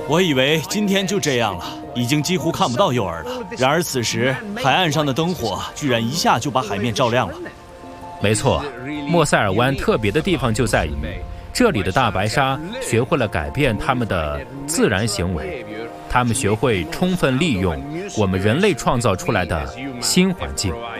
我以为今天就这样了，已经几乎看不到诱饵了。然而此时，海岸上的灯火居然一下就把海面照亮了。 没错，莫塞尔湾特别的地方就在于，这里的大白鲨学会了改变它们的自然行为，它们学会充分利用我们人类创造出来的新环境。